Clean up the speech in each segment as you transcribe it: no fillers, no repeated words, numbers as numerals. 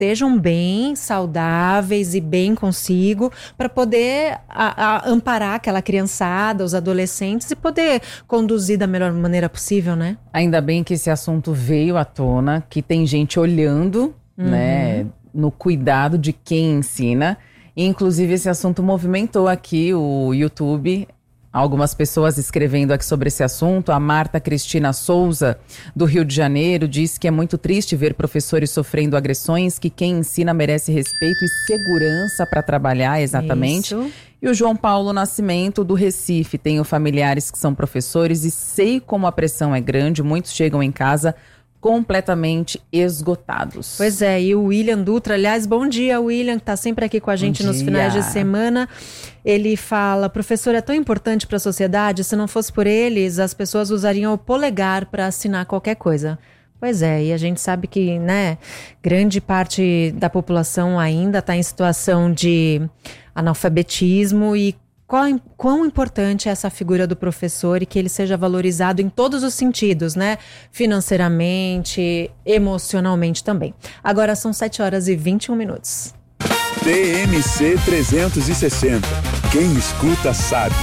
estejam bem, saudáveis e bem consigo, para poder amparar aquela criançada, os adolescentes e poder conduzir da melhor maneira possível, né? Ainda bem que esse assunto veio à tona, que tem gente olhando, né, no cuidado de quem ensina. E, inclusive, esse assunto movimentou aqui o YouTube. Algumas pessoas escrevendo aqui sobre esse assunto. A Marta Cristina Souza, do Rio de Janeiro, diz que é muito triste ver professores sofrendo agressões, que quem ensina merece respeito e segurança para trabalhar, exatamente. Isso. E o João Paulo Nascimento, do Recife, tenho familiares que são professores e sei como a pressão é grande, muitos chegam em casa completamente esgotados. Pois é, e o William Dutra, aliás, bom dia, William, que está sempre aqui com a gente nos finais de semana. Ele fala: professor é tão importante para a sociedade, se não fosse por eles, as pessoas usariam o polegar para assinar qualquer coisa. Pois é, e a gente sabe que, né, grande parte da população ainda está em situação de analfabetismo e quão importante é essa figura do professor e que ele seja valorizado em todos os sentidos, né? Financeiramente, emocionalmente também. Agora são 7h21. TMC 360. Quem escuta sabe.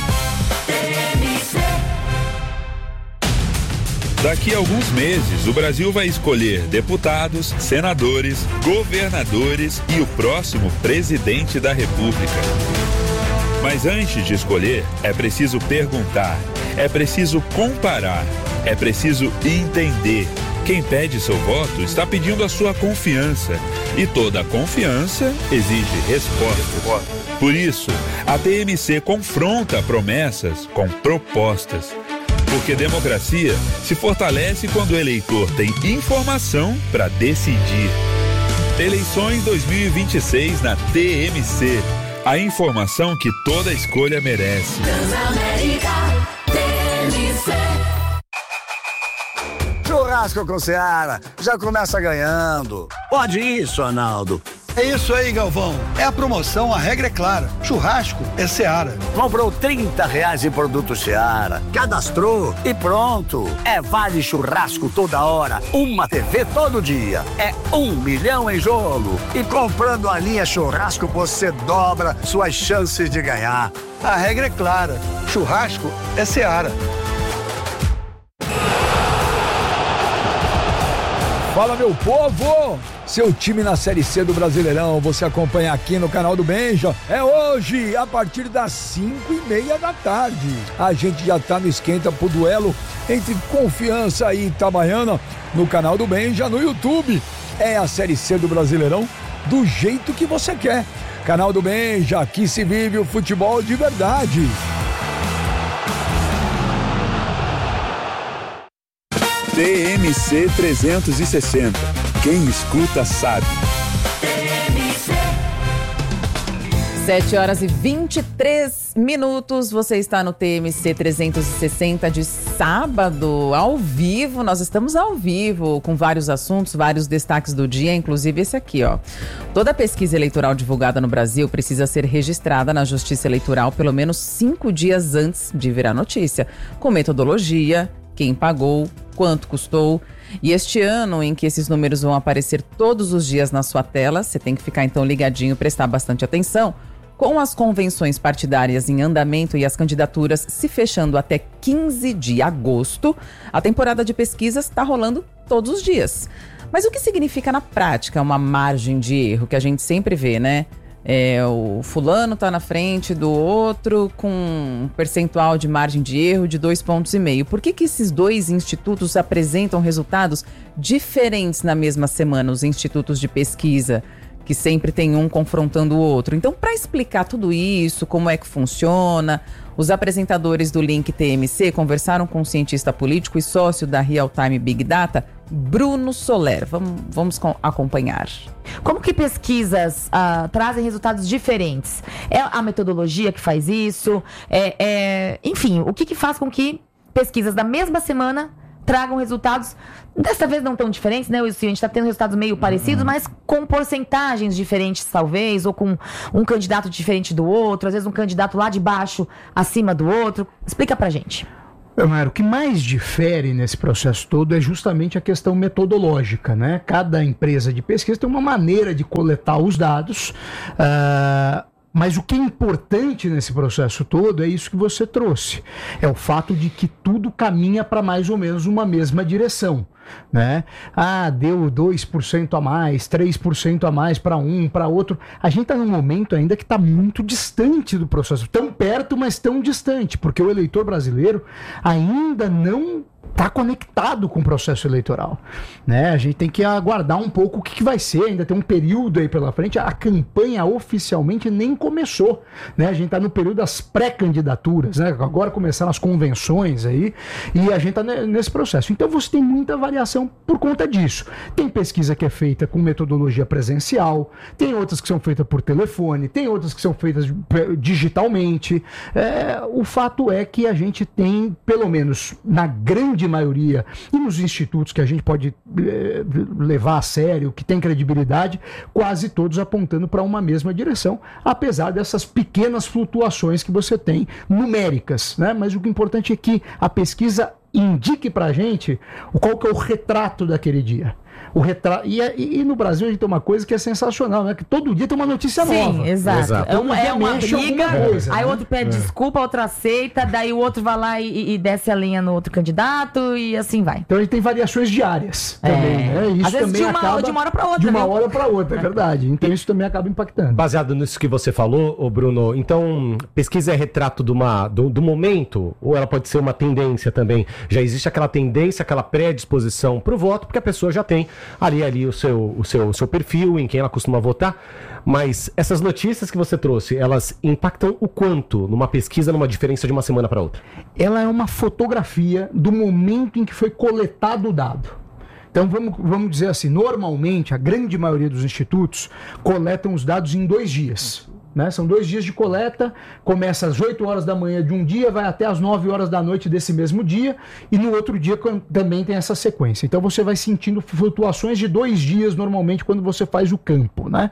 Daqui a alguns meses, o Brasil vai escolher deputados, senadores, governadores e o próximo presidente da República. Mas antes de escolher, é preciso perguntar, é preciso comparar, é preciso entender. Quem pede seu voto está pedindo a sua confiança. E toda confiança exige respostas. Por isso, a TMC confronta promessas com propostas. Porque democracia se fortalece quando o eleitor tem informação para decidir. Eleições 2026 na TMC. A informação que toda escolha merece. Transamérica, TMC. Churrasco com Seara, já começa ganhando. Pode isso, Arnaldo. É isso aí, Galvão. É a promoção, a regra é clara. Churrasco é Seara. Comprou R$30 em produto Seara, cadastrou e pronto. É vale churrasco toda hora, uma TV todo dia. É 1 milhão em jogo. E comprando a linha churrasco, você dobra suas chances de ganhar. A regra é clara. Churrasco é Seara. Fala, meu povo! Seu time na Série C do Brasileirão, você acompanha aqui no canal do Benja. É hoje, a partir das 5h30 da tarde. A gente já tá no esquenta pro duelo entre Confiança e Itabaiana no canal do Benja, no YouTube. É a Série C do Brasileirão do jeito que você quer. Canal do Benja, aqui se vive o futebol de verdade. TMC 360. Quem escuta sabe. 7h23. Você está no TMC 360 de sábado, ao vivo. Nós estamos ao vivo com vários assuntos, vários destaques do dia, inclusive esse aqui, ó. Toda pesquisa eleitoral divulgada no Brasil precisa ser registrada na Justiça Eleitoral pelo menos 5 dias antes de virar notícia, com metodologia, quem pagou, quanto custou. E este ano, em que esses números vão aparecer todos os dias na sua tela, você tem que ficar então ligadinho, prestar bastante atenção. Com as convenções partidárias em andamento e as candidaturas se fechando até 15 de agosto, a temporada de pesquisas está rolando todos os dias. Mas o que significa na prática uma margem de erro que a gente sempre vê, né? O fulano está na frente do outro com um percentual de margem de erro de 2,5 pontos. Por que esses dois institutos apresentam resultados diferentes na mesma semana, os institutos de pesquisa, que sempre tem um confrontando o outro? Então, para explicar tudo isso, como é que funciona, os apresentadores do Link TMC conversaram com o cientista político e sócio da Real Time Big Data, Bruno Soler. Vamos acompanhar. Como que pesquisas trazem resultados diferentes? É a metodologia que faz isso? Enfim, o que faz com que pesquisas da mesma semana tragam resultados, dessa vez não tão diferentes, né? A gente está tendo resultados meio parecidos, mas com porcentagens diferentes, talvez, ou com um candidato diferente do outro, às vezes um candidato lá de baixo acima do outro. Explica pra gente. O que mais difere nesse processo todo é justamente a questão metodológica, né? Cada empresa de pesquisa tem uma maneira de coletar os dados, mas o que é importante nesse processo todo é isso que você trouxe. É o fato de que tudo caminha para mais ou menos uma mesma direção, né? Deu 2% a mais, 3% a mais para um, para outro. A gente está num momento ainda que está muito distante do processo. Tão perto, mas tão distante, porque o eleitor brasileiro ainda não está conectado com o processo eleitoral, né? A gente tem que aguardar um pouco o que vai ser, ainda tem um período aí pela frente, a campanha oficialmente nem começou, né? A gente está no período das pré-candidaturas, né? Agora começaram as convenções aí, e a gente está nesse processo. Então você tem muita variação por conta disso. Tem pesquisa que é feita com metodologia presencial, tem outras que são feitas por telefone, tem outras que são feitas digitalmente. O fato é que a gente tem, pelo menos na grande maioria, e nos institutos que a gente pode levar a sério, que tem credibilidade, quase todos apontando para uma mesma direção, apesar dessas pequenas flutuações que você tem numéricas, né? Mas o que é importante é que a pesquisa indique para a gente qual que é o retrato daquele dia. E no Brasil a gente tem uma coisa que é sensacional, né? Que todo dia tem uma notícia nova. Sim, exato. É uma briga, coisa, aí o né? outro pede desculpa, outro aceita, daí o outro vai lá e desce a linha no outro candidato e assim vai. Então a gente tem variações diárias também, né? Isso às vezes também acaba de uma hora para outra. De uma hora para outra, é verdade. Então isso também acaba impactando. Baseado nisso que você falou, Bruno, então pesquisa é retrato do momento, ou ela pode ser uma tendência também? Já existe aquela tendência, aquela predisposição para o voto, porque a pessoa já tem ali o seu perfil, em quem ela costuma votar, mas essas notícias que você trouxe, elas impactam o quanto numa pesquisa, numa diferença de uma semana para outra? Ela é uma fotografia do momento em que foi coletado o dado. Então vamos dizer assim, normalmente a grande maioria dos institutos coletam os dados em 2 dias. Né? São 2 dias de coleta, começa às 8 horas da manhã de um dia, vai até às 9 horas da noite desse mesmo dia, e no outro dia também tem essa sequência. Então você vai sentindo flutuações de 2 dias normalmente quando você faz o campo, né?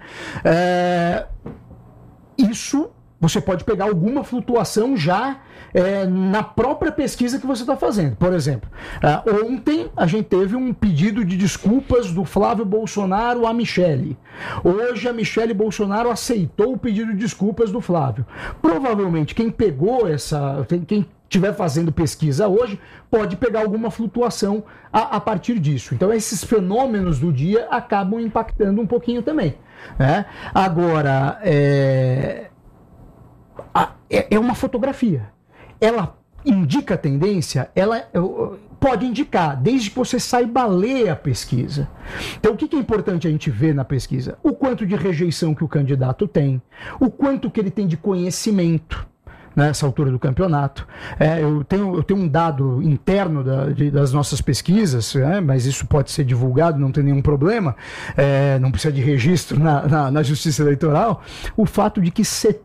Isso você pode pegar alguma flutuação já na própria pesquisa que você está fazendo. Por exemplo, ontem a gente teve um pedido de desculpas do Flávio Bolsonaro à Michele. Hoje a Michele Bolsonaro aceitou o pedido de desculpas do Flávio. Provavelmente quem pegou quem estiver fazendo pesquisa hoje pode pegar alguma flutuação a partir disso. Então esses fenômenos do dia acabam impactando um pouquinho também, né? Agora, é uma fotografia. Ela indica a tendência, ela pode indicar, desde que você saiba ler a pesquisa. Então, o que é importante a gente ver na pesquisa? O quanto de rejeição que o candidato tem, o quanto que ele tem de conhecimento nessa altura do campeonato. Eu tenho um dado interno das nossas pesquisas, mas isso pode ser divulgado, não tem nenhum problema, não precisa de registro na Justiça Eleitoral. O fato de que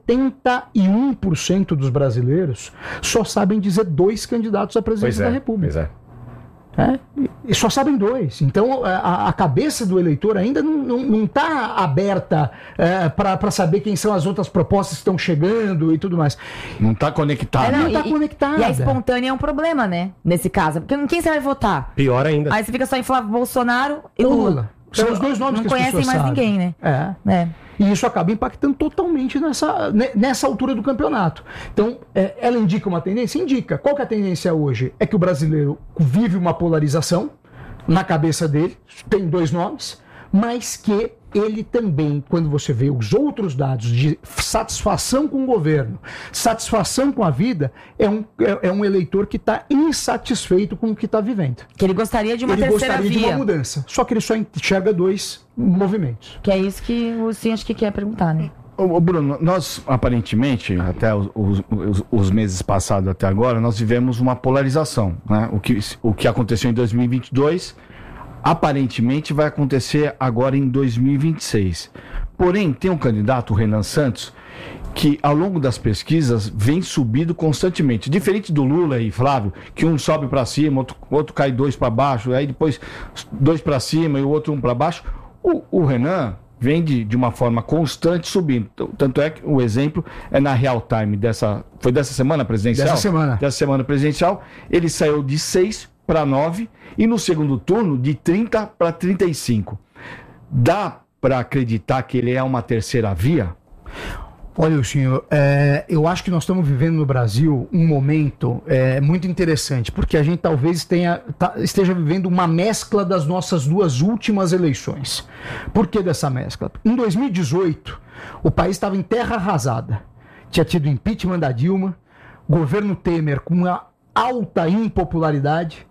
71% dos brasileiros só sabem dizer 2 candidatos à presidência da República. Pois é. E só sabem 2. Então a cabeça do eleitor ainda não está aberta para saber quem são as outras propostas que estão chegando e tudo mais. Não está conectado. Não está conectada. E a espontânea é um problema, né? Nesse caso. Porque quem você vai votar? Pior ainda. Aí você fica só em Flávio Bolsonaro e Lula. São os 2 nomes não que as pessoas conhecem mais sabem. ninguém, né? E isso acaba impactando totalmente nessa altura do campeonato. Então, ela indica uma tendência? Indica. Qual que é a tendência hoje? É que o brasileiro vive uma polarização na cabeça dele, tem 2 nomes, mas que ele também, quando você vê os outros dados de satisfação com o governo, satisfação com a vida, é um eleitor que está insatisfeito com o que está vivendo. Que ele gostaria de uma terceira via. Ele gostaria de uma mudança, só que ele só enxerga 2 movimentos. Que é isso que o Sim acho que quer perguntar, né? Ô Bruno, nós aparentemente, até os meses passados até agora, nós vivemos uma polarização, né? O que aconteceu em 2022... aparentemente vai acontecer agora em 2026. Porém, tem um candidato, o Renan Santos, que ao longo das pesquisas vem subindo constantemente. Diferente do Lula e Flávio, que um sobe para cima, outro cai 2 para baixo, aí depois 2 para cima e o outro 1 para baixo. O Renan, vem de uma forma constante subindo. Tanto é que o exemplo é na real time foi dessa semana presidencial? Dessa semana presidencial, ele saiu de 6 para 9 e no segundo turno de 30 para 35. Dá para acreditar que ele é uma terceira via? Olha, senhor, eu acho que nós estamos vivendo no Brasil um momento muito interessante, porque a gente talvez esteja vivendo uma mescla das nossas duas últimas eleições. Por que dessa mescla? Em 2018, o país estava em terra arrasada. Tinha tido impeachment da Dilma, governo Temer com uma alta impopularidade,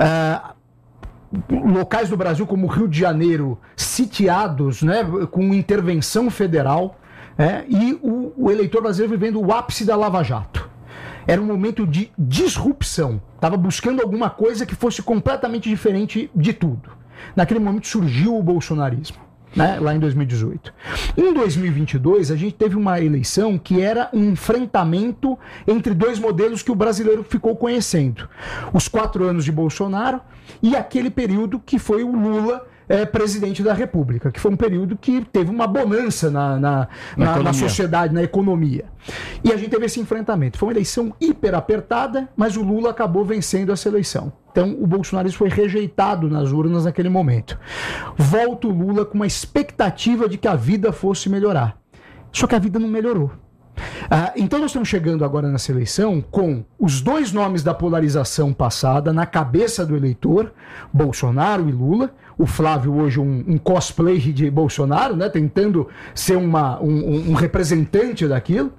locais do Brasil como o Rio de Janeiro sitiados, né, com intervenção federal. E o eleitor brasileiro vivendo o ápice da Lava Jato. Era um momento de disrupção. Estava buscando alguma coisa que fosse completamente diferente de tudo. Naquele momento surgiu o bolsonarismo, né, lá em 2018. Em 2022, a gente teve uma eleição que era um enfrentamento entre dois modelos que o brasileiro ficou conhecendo. Os 4 anos de Bolsonaro e aquele período que foi o Lula presidente da República, que foi um período que teve uma bonança na sociedade, na economia. E a gente teve esse enfrentamento. Foi uma eleição hiper apertada, mas o Lula acabou vencendo essa eleição. Então o bolsonarismo foi rejeitado nas urnas naquele momento. Volta o Lula com uma expectativa de que a vida fosse melhorar. Só que a vida não melhorou. Então nós estamos chegando agora nessa eleição com os dois nomes da polarização passada na cabeça do eleitor, Bolsonaro e Lula. O Flávio hoje um cosplay de Bolsonaro, né, tentando ser um representante daquilo,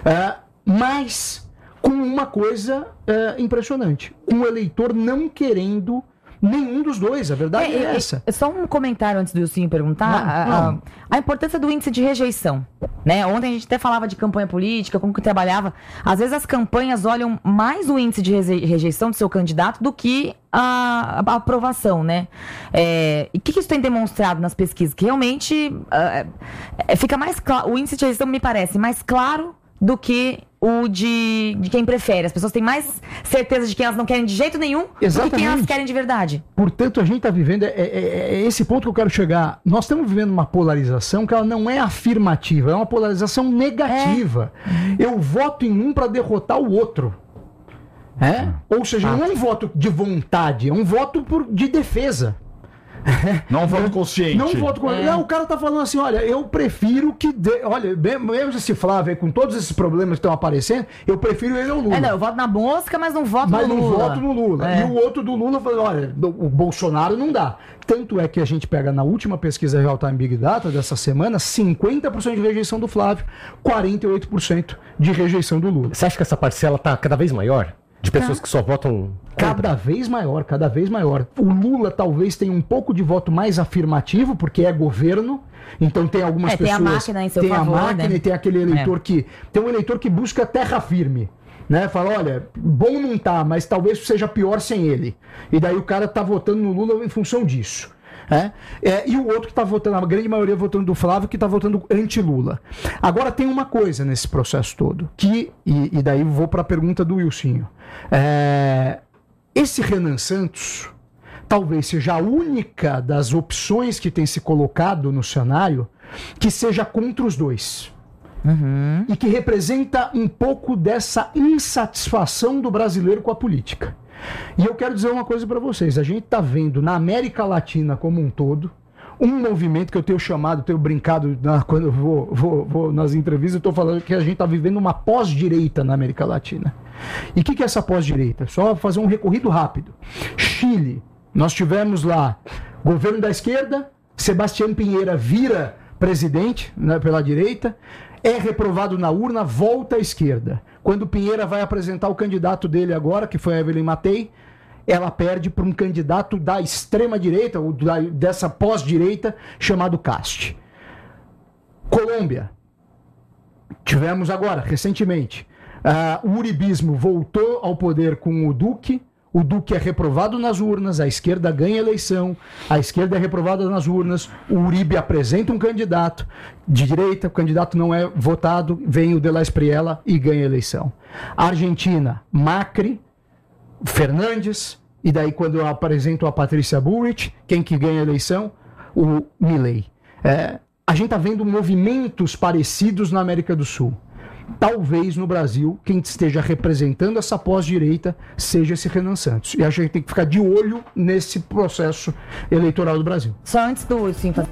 mas com uma coisa impressionante, com o eleitor não querendo nenhum dos dois, a verdade é essa. Só um comentário antes do Ilcinho perguntar. A importância do índice de rejeição, né? Ontem a gente até falava de campanha política, como que trabalhava. Às vezes as campanhas olham mais o índice de rejeição do seu candidato do que a aprovação, né? E o que isso tem demonstrado nas pesquisas? Que realmente fica mais claro, o índice de rejeição me parece mais claro do que o de quem prefere. As pessoas têm mais certeza de quem elas não querem de jeito nenhum do que quem elas querem de verdade. Portanto, a gente está vivendo, esse ponto que eu quero chegar. Nós estamos vivendo uma polarização que ela não é afirmativa, é uma polarização negativa. Eu voto em um para derrotar o outro. Ou seja, não é um voto de vontade, é um voto de defesa. Não voto consciente. Não voto consciente. O cara tá falando assim, olha, eu prefiro que... Olha, mesmo esse Flávio aí, com todos esses problemas que estão aparecendo, eu prefiro ele ao Lula. Eu voto na mosca, mas não voto no Lula. Mas não voto no Lula. E o outro do Lula falou, olha, o Bolsonaro não dá. Tanto é que a gente pega na última pesquisa Real Time Big Data dessa semana, 50% de rejeição do Flávio, 48% de rejeição do Lula. Você acha que essa parcela tá cada vez maior? De pessoas que só votam... Cada vez maior, cada vez maior. O Lula talvez tenha um pouco de voto mais afirmativo, porque é governo. Então tem algumas pessoas... Tem a máquina em seu favor, Tem a máquina, né? E tem aquele eleitor que... Tem um eleitor que busca terra firme. Né? Fala, olha, bom não tá, mas talvez seja pior sem ele. E daí o cara tá votando no Lula em função disso. E o outro que está votando, a grande maioria votando do Flávio, que está votando anti-Lula. Agora tem uma coisa nesse processo todo, e daí vou para a pergunta do Wilsinho. Esse Renan Santos talvez seja a única das opções que tem se colocado no cenário que seja contra os dois. E que representa um pouco dessa insatisfação do brasileiro com a política. E eu quero dizer uma coisa para vocês. A gente está vendo na América Latina como um todo um movimento que eu tenho brincado quando eu vou nas entrevistas, eu estou falando que a gente está vivendo uma pós-direita na América Latina. E o que é essa pós-direita? Só fazer um recorrido rápido. Chile, nós tivemos lá governo da esquerda, Sebastián Piñera vira presidente, né, pela direita, é reprovado na urna, volta à esquerda. Quando Piñera vai apresentar o candidato dele agora, que foi a Evelyn Matei, ela perde para um candidato da extrema-direita, ou dessa pós-direita, chamado Cast. Colômbia. Tivemos agora, recentemente, o uribismo voltou ao poder com o Duque. O Duque é reprovado nas urnas, a esquerda ganha a eleição, a esquerda é reprovada nas urnas, o Uribe apresenta um candidato de direita, o candidato não é votado, vem o de la Espriella e ganha a eleição. Argentina, Macri, Fernandes, e daí quando eu apresento a Patrícia Bullrich, quem que ganha a eleição? O Milei. a gente está vendo movimentos parecidos na América do Sul. Talvez no Brasil, quem esteja representando essa pós-direita seja esse Renan Santos. E a gente tem que ficar de olho nesse processo eleitoral do Brasil. Só antes do...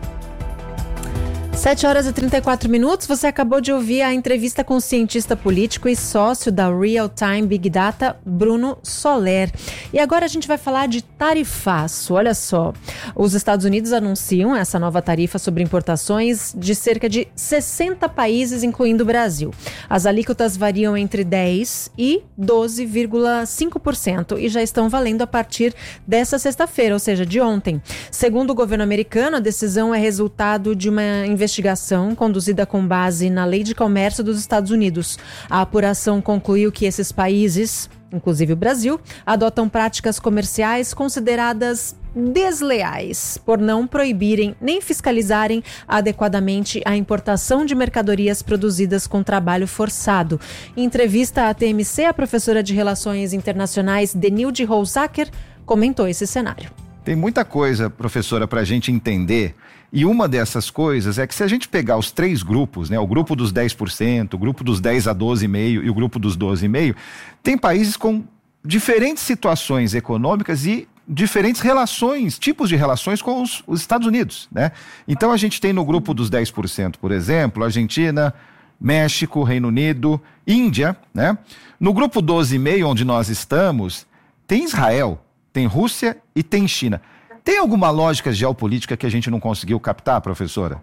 7h34. Você acabou de ouvir a entrevista com o cientista político e sócio da Real Time Big Data, Bruno Soler. E agora a gente vai falar de tarifaço. Olha só, os Estados Unidos anunciam essa nova tarifa sobre importações de cerca de 60 países, incluindo o Brasil. As alíquotas variam entre 10% e 12,5% e já estão valendo a partir dessa sexta-feira, ou seja, de ontem. Segundo o governo americano, a decisão é resultado de uma investigação conduzida com base na Lei de Comércio dos Estados Unidos. A apuração concluiu que esses países, inclusive o Brasil, adotam práticas comerciais consideradas desleais por não proibirem nem fiscalizarem adequadamente a importação de mercadorias produzidas com trabalho forçado. Em entrevista à TMC, a professora de Relações Internacionais Denilde Rosacker comentou esse cenário. Tem muita coisa, professora, para a gente entender. E uma dessas coisas é que se a gente pegar os 3 grupos, né, o grupo dos 10%, o grupo dos 10 a 12,5% e o grupo dos 12,5%, tem países com diferentes situações econômicas e diferentes relações, tipos de relações com os Estados Unidos, né? Então a gente tem no grupo dos 10%, por exemplo, Argentina, México, Reino Unido, Índia, né? No grupo 12,5%, onde nós estamos, tem Israel, tem Rússia e tem China. Tem alguma lógica geopolítica que a gente não conseguiu captar, professora?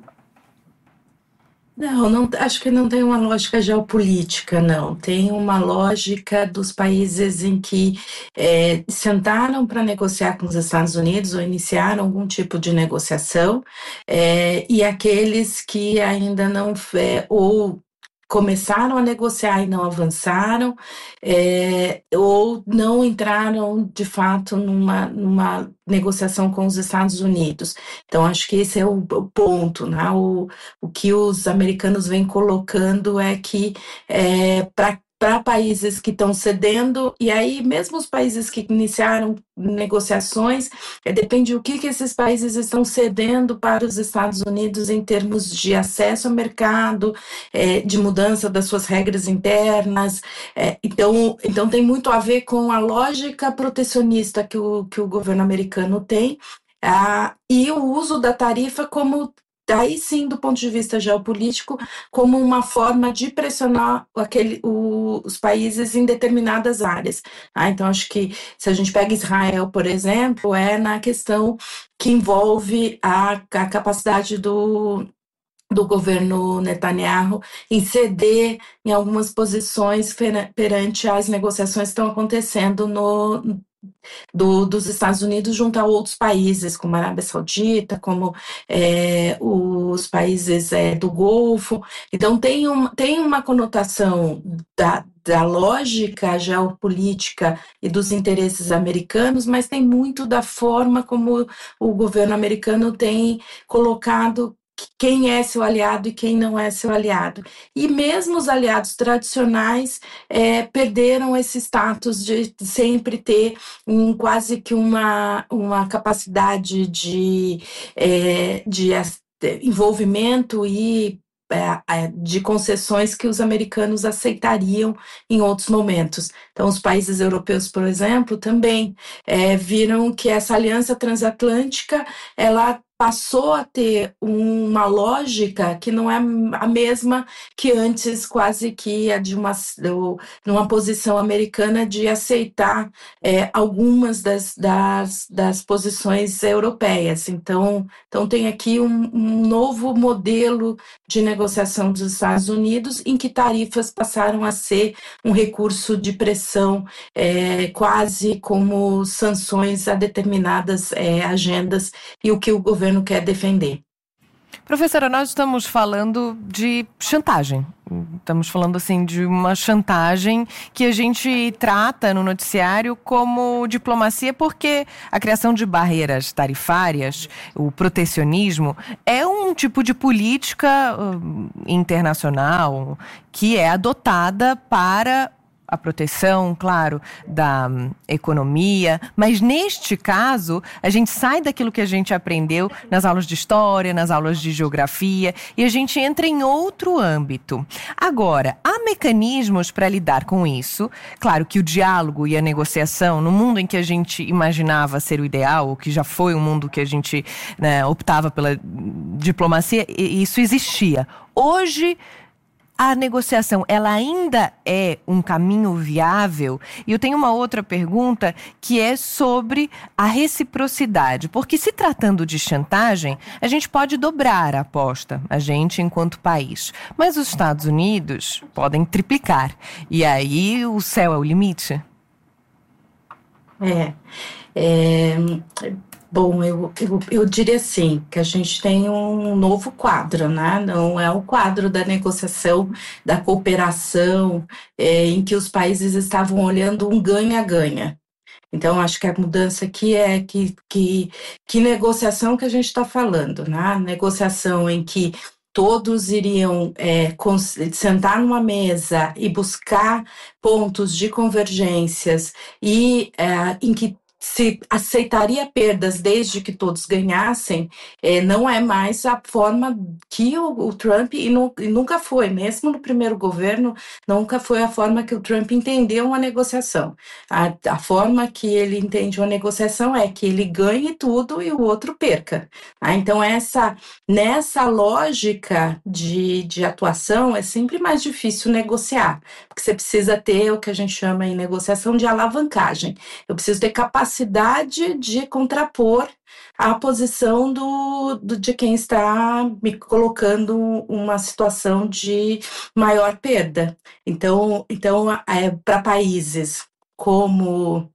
Não, acho que não tem uma lógica geopolítica, não. Tem uma lógica dos países em que sentaram para negociar com os Estados Unidos ou iniciaram algum tipo de negociação, e aqueles que ainda não, ou começaram a negociar e não avançaram, ou não entraram de fato numa negociação com os Estados Unidos. Então acho que esse é o ponto, né? O que os americanos vêm colocando é que para países que estão cedendo, e aí mesmo os países que iniciaram negociações, depende do que esses países estão cedendo para os Estados Unidos em termos de acesso ao mercado, de mudança das suas regras internas. Então tem muito a ver com a lógica protecionista que o governo americano tem, e o uso da tarifa como, daí sim, do ponto de vista geopolítico, como uma forma de pressionar os países em determinadas áreas. Então, acho que se a gente pega Israel, por exemplo, é na questão que envolve a capacidade do governo Netanyahu em ceder em algumas posições perante as negociações que estão acontecendo dos Estados Unidos junto a outros países, como a Arábia Saudita, como os países do Golfo. Então tem uma conotação da lógica geopolítica e dos interesses americanos, mas tem muito da forma como o governo americano tem colocado quem é seu aliado e quem não é seu aliado. E mesmo os aliados tradicionais perderam esse status de sempre ter quase que uma capacidade de envolvimento e de concessões que os americanos aceitariam em outros momentos. Então, os países europeus, por exemplo, também viram que essa aliança transatlântica, ela passou a ter uma lógica que não é a mesma que antes, quase que a de numa posição americana de aceitar algumas das posições europeias. Então tem aqui um novo modelo de negociação dos Estados Unidos, em que tarifas passaram a ser um recurso de pressão, quase como sanções a determinadas agendas e o que o governo quer defender. Professora, nós estamos falando de chantagem. Estamos falando assim de uma chantagem que a gente trata no noticiário como diplomacia, porque a criação de barreiras tarifárias, o protecionismo, é um tipo de política internacional que é adotada para a proteção, claro, da economia, mas neste caso, a gente sai daquilo que a gente aprendeu nas aulas de história, nas aulas de geografia, e a gente entra em outro âmbito. Agora, há mecanismos para lidar com isso. Claro que o diálogo e a negociação, no mundo em que a gente imaginava ser o ideal, ou que já foi um mundo que a gente, né, optava pela diplomacia, isso existia. Hoje, a negociação, ela ainda é um caminho viável? E eu tenho uma outra pergunta que é sobre a reciprocidade. Porque se tratando de chantagem, a gente pode dobrar a aposta, a gente enquanto país. Mas os Estados Unidos podem triplicar. E aí o céu é o limite? Bom, eu diria assim, que a gente tem um novo quadro, né? Não é o quadro da negociação, da cooperação, em que os países estavam olhando um ganha-ganha. Então, acho que a mudança aqui é que negociação que a gente está falando, né? Negociação em que todos iriam sentar numa mesa e buscar pontos de convergências e em que se aceitaria perdas desde que todos ganhassem, não é mais a forma que o Trump, e nunca foi, mesmo no primeiro governo, nunca foi a forma que o Trump entendeu uma negociação. A forma que ele entende uma negociação é que ele ganhe tudo e o outro perca. Então, nessa lógica de atuação, é sempre mais difícil negociar, porque você precisa ter o que a gente chama em negociação de alavancagem. Eu preciso ter capacidade de contrapor a posição de quem está me colocando uma situação de maior perda. Então para países como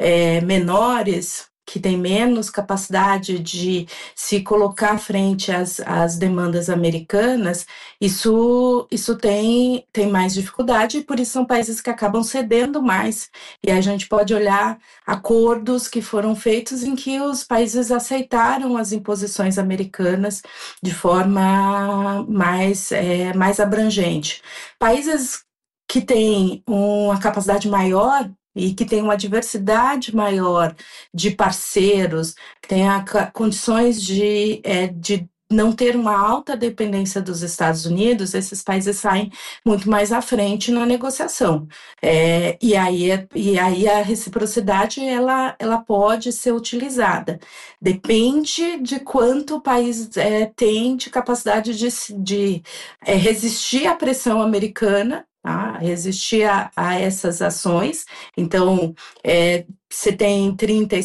menores, que tem menos capacidade de se colocar frente às demandas americanas, isso tem mais dificuldade, e por isso são países que acabam cedendo mais. E a gente pode olhar acordos que foram feitos em que os países aceitaram as imposições americanas de forma mais abrangente. Países que têm uma capacidade maior e que tem uma diversidade maior de parceiros, que tem condições de não ter uma alta dependência dos Estados Unidos, esses países saem muito mais à frente na negociação. E aí a reciprocidade ela pode ser utilizada. Depende de quanto o país tem de capacidade de resistir à pressão americana, resistir a essas ações. Então, você tem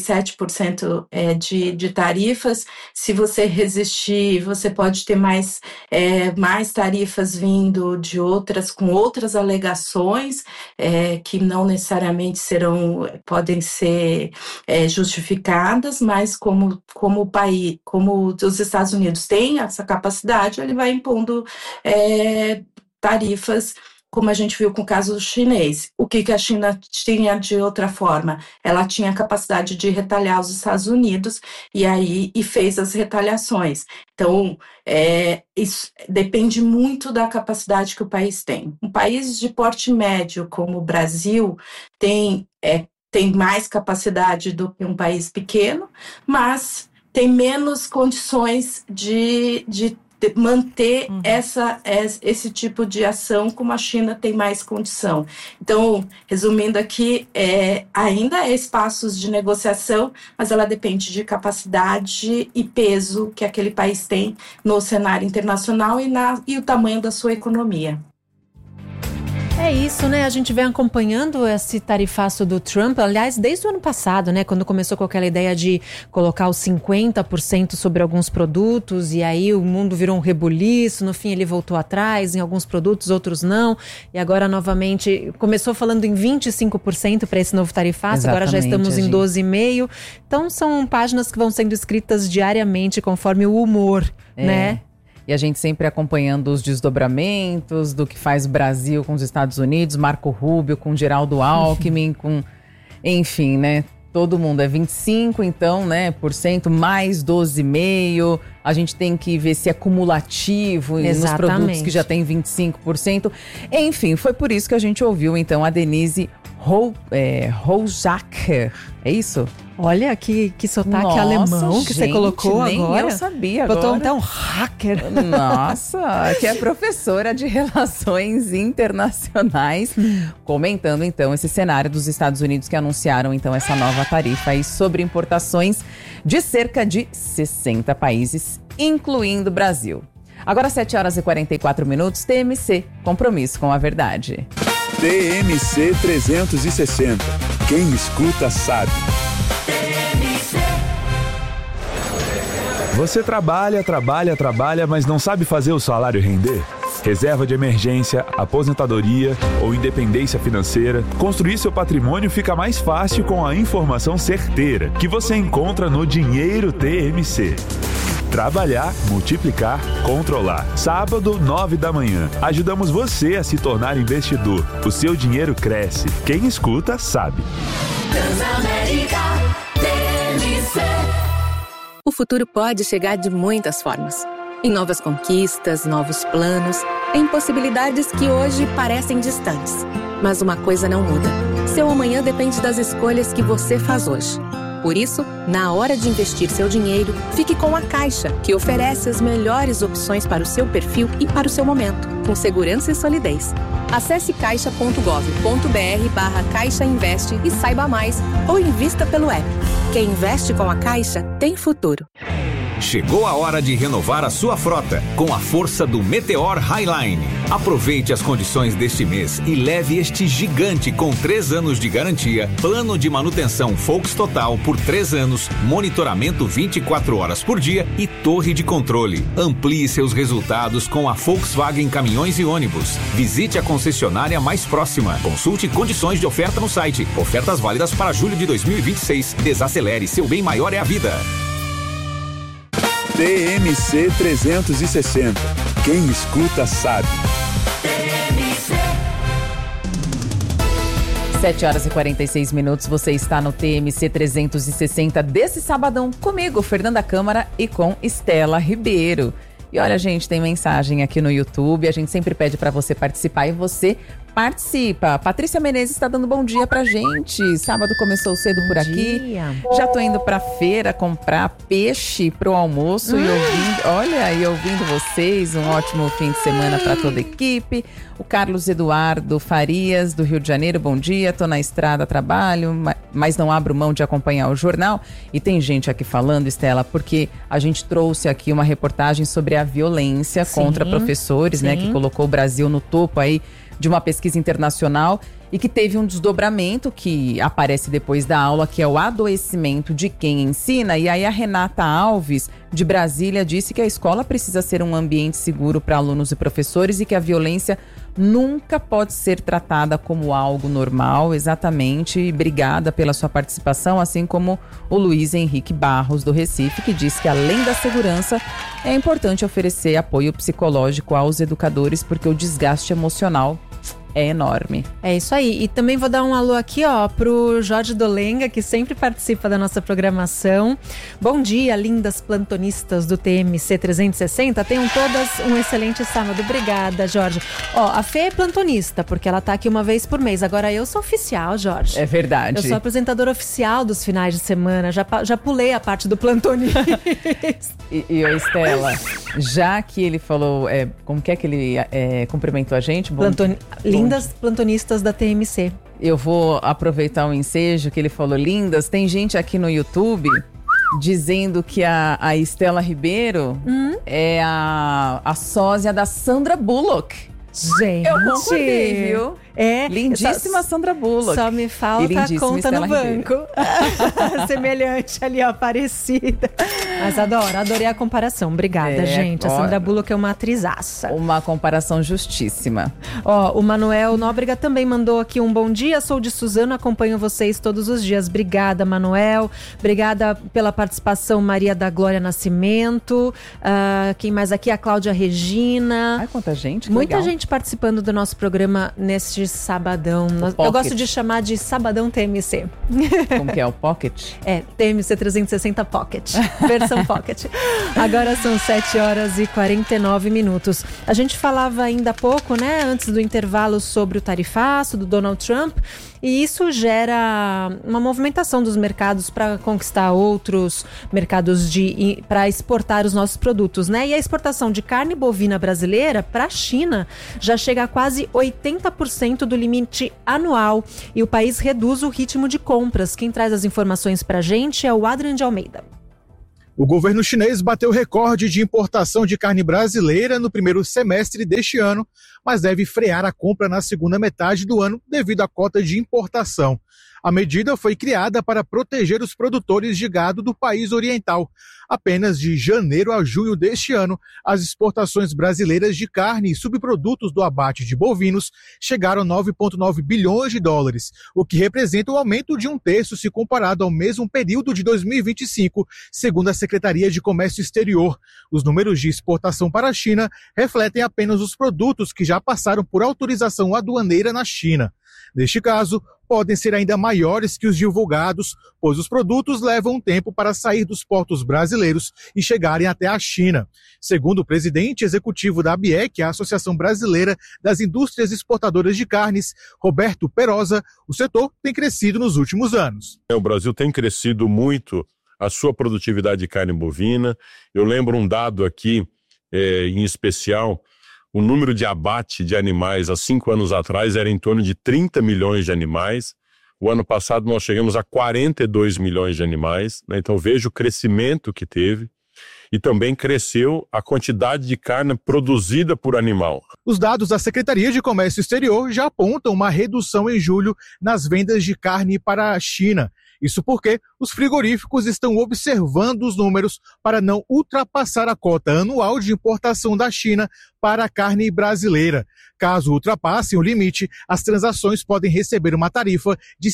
37% de tarifas. Se você resistir, você pode ter mais tarifas vindo com outras alegações, que não necessariamente podem ser justificadas, mas como o país, como os Estados Unidos têm essa capacidade, ele vai impondo tarifas, como a gente viu com o caso chinês. O que a China tinha de outra forma? Ela tinha a capacidade de retaliar os Estados Unidos e fez as retaliações. Então, isso depende muito da capacidade que o país tem. Um país de porte médio como o Brasil tem mais capacidade do que um país pequeno, mas tem menos condições de manter esse tipo de ação, como a China tem mais condição. Então, resumindo aqui, ainda há espaços de negociação, mas ela depende de capacidade e peso que aquele país tem no cenário internacional e o tamanho da sua economia. É isso, né? A gente vem acompanhando esse tarifaço do Trump, aliás, desde o ano passado, né? Quando começou com aquela ideia de colocar os 50% sobre alguns produtos, e aí o mundo virou um rebuliço, no fim ele voltou atrás em alguns produtos, outros não, e agora novamente começou falando em 25% para esse novo tarifaço. Exatamente, agora já estamos em 12,5%. Então são páginas que vão sendo escritas diariamente conforme o humor, né? E a gente sempre acompanhando os desdobramentos do que faz o Brasil com os Estados Unidos, Marco Rubio com Geraldo Alckmin, enfim, né? Todo mundo é 25%, então, né, mais 12,5%. a gente tem que ver se é cumulativo nos produtos que já tem 25%. Enfim, foi por isso que a gente ouviu, então, a Denise Rojacker. É isso? Olha que sotaque alemão que você colocou nem agora. Eu sabia agora. Botou até um hacker. Nossa, que é professora de Relações Internacionais, comentando então esse cenário dos Estados Unidos que anunciaram então essa nova tarifa aí sobre importações de cerca de 60 países, incluindo o Brasil. Agora 7h44, TMC, compromisso com a verdade. TMC 360. Quem escuta sabe. Você trabalha, mas não sabe fazer o salário render? Reserva de emergência, aposentadoria ou independência financeira, construir seu patrimônio fica mais fácil com a informação certeira que você encontra no Dinheiro TMC. Trabalhar, multiplicar, controlar. Sábado, 9 da manhã. Ajudamos você a se tornar investidor. O seu dinheiro cresce. Quem escuta, sabe. Transamérica TMC. O futuro pode chegar de muitas formas. Em novas conquistas, novos planos, em possibilidades que hoje parecem distantes. Mas uma coisa não muda. Seu amanhã depende das escolhas que você faz hoje. Por isso, na hora de investir seu dinheiro, fique com a Caixa, que oferece as melhores opções para o seu perfil e para o seu momento, com segurança e solidez. Acesse caixa.gov.br/Caixa Investe e saiba mais, ou invista pelo app. Quem investe com a Caixa tem futuro. Chegou a hora de renovar a sua frota com a força do Meteor Highline. Aproveite as condições deste mês e leve este gigante com 3 anos de garantia, plano de manutenção Volks Total por 3 anos, monitoramento 24 horas por dia e torre de controle. Amplie seus resultados com a Volkswagen Caminhões e Ônibus. Visite a concessionária mais próxima. Consulte condições de oferta no site. Ofertas válidas para julho de 2026. Desacelere, seu bem maior é a vida. TMC 360. Quem escuta sabe. 7h46, você está no TMC 360 desse sabadão comigo, Fernanda Câmara, e com Estela Ribeiro. E olha, gente, tem mensagem aqui no YouTube, a gente sempre pede para você participar e você participa. Patrícia Menezes está dando bom dia pra gente. Sábado começou cedo por aqui. Já tô indo pra feira comprar peixe pro almoço e ouvindo vocês. Um ótimo fim de semana para toda a equipe. O Carlos Eduardo Farias, do Rio de Janeiro, bom dia. Tô na estrada, trabalho, mas não abro mão de acompanhar o jornal. E tem gente aqui falando, Estela, porque a gente trouxe aqui uma reportagem sobre a violência contra professores, né? Que colocou o Brasil no topo aí de uma pesquisa internacional e que teve um desdobramento que aparece depois da aula, que é o adoecimento de quem ensina. E aí a Renata Alves, de Brasília, disse que a escola precisa ser um ambiente seguro para alunos e professores e que a violência nunca pode ser tratada como algo normal. Exatamente. Obrigada pela sua participação, assim como o Luiz Henrique Barros, do Recife, que diz que além da segurança, é importante oferecer apoio psicológico aos educadores, porque o desgaste emocional é enorme. É isso aí. E também vou dar um alô aqui, pro Jorge Dolenga, que sempre participa da nossa programação. Bom dia, lindas plantonistas do TMC 360. Tenham todas um excelente sábado. Obrigada, Jorge. A Fê é plantonista, porque ela tá aqui uma vez por mês. Agora eu sou oficial, Jorge. É verdade. Eu sou apresentadora oficial dos finais de semana. Já pulei a parte do plantonista. E Estela, já que ele falou, como que é que ele cumprimentou a gente? Lindas plantonistas da TMC. Eu vou aproveitar o ensejo que ele falou, lindas. Tem gente aqui no YouTube dizendo que a Estela Ribeiro é a sósia da Sandra Bullock. Gente, eu concordei, viu? Lindíssima Sandra Bullock. Só me falta a conta no banco. Semelhante ali, parecida. Mas adorei a comparação. Obrigada, gente. A Sandra Bullock é uma atrizaça. Uma comparação justíssima. O Manuel Nóbrega também mandou aqui um bom dia. Sou de Suzano, acompanho vocês todos os dias. Obrigada, Manuel. Obrigada pela participação, Maria da Glória Nascimento. Quem mais aqui? A Cláudia Regina. Ai, quanta gente. Muita gente gente participando do nosso programa neste sabadão. Eu gosto de chamar de Sabadão TMC. Como que é? O Pocket? É, TMC 360 Pocket, versão Pocket. Agora são 7h49. A gente falava ainda há pouco, né, antes do intervalo, sobre o tarifaço do Donald Trump, e isso gera uma movimentação dos mercados para conquistar outros mercados para exportar os nossos produtos, né? E a exportação de carne bovina brasileira para a China já chega a quase 80% do limite anual, e o país reduz o ritmo de compras. Quem traz as informações para a gente é o Adrian de Almeida. O governo chinês bateu recorde de importação de carne brasileira no primeiro semestre deste ano, mas deve frear a compra na segunda metade do ano devido à cota de importação. A medida foi criada para proteger os produtores de gado do país oriental. Apenas de janeiro a junho deste ano, as exportações brasileiras de carne e subprodutos do abate de bovinos chegaram a 9,9 bilhões de dólares, o que representa um aumento de 1/3 se comparado ao mesmo período de 2025, segundo a Secretaria de Comércio Exterior. Os números de exportação para a China refletem apenas os produtos que já passaram por autorização aduaneira na China. Neste caso, podem ser ainda maiores que os divulgados, pois os produtos levam um tempo para sair dos portos brasileiros e chegarem até a China. Segundo o presidente executivo da ABIEC, a Associação Brasileira das Indústrias Exportadoras de Carnes, Roberto Perosa, o setor tem crescido nos últimos anos. O Brasil tem crescido muito a sua produtividade de carne bovina. Eu lembro um dado aqui, em especial, o número de abate de animais há 5 anos atrás era em torno de 30 milhões de animais. O ano passado nós chegamos a 42 milhões de animais, né? Então veja o crescimento que teve. E também cresceu a quantidade de carne produzida por animal. Os dados da Secretaria de Comércio Exterior já apontam uma redução em julho nas vendas de carne para a China. Isso porque os frigoríficos estão observando os números para não ultrapassar a cota anual de importação da China para a carne brasileira. Caso ultrapassem o limite, as transações podem receber uma tarifa de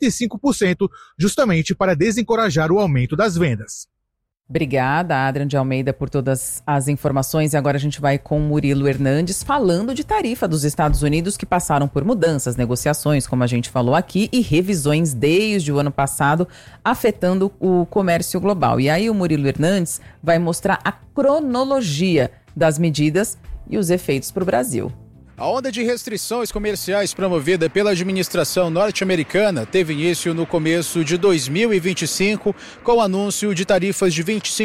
55%, justamente para desencorajar o aumento das vendas. Obrigada, Adrian de Almeida, por todas as informações. E agora a gente vai com Murilo Hernandes falando de tarifa dos Estados Unidos, que passaram por mudanças, negociações, como a gente falou aqui, e revisões desde o ano passado, afetando o comércio global. E aí o Murilo Hernandes vai mostrar a cronologia das medidas e os efeitos para o Brasil. A onda de restrições comerciais promovida pela administração norte-americana teve início no começo de 2025, com o anúncio de tarifas de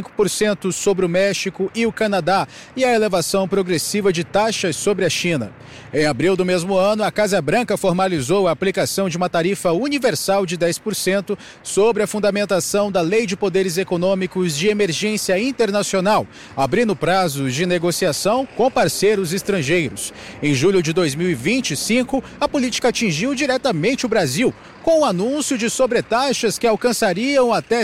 25% sobre o México e o Canadá e a elevação progressiva de taxas sobre a China. Em abril do mesmo ano, a Casa Branca formalizou a aplicação de uma tarifa universal de 10% sobre a fundamentação da Lei de Poderes Econômicos de Emergência Internacional, abrindo prazos de negociação com parceiros estrangeiros. Em julho de 2025, a política atingiu diretamente o Brasil, com o anúncio de sobretaxas que alcançariam até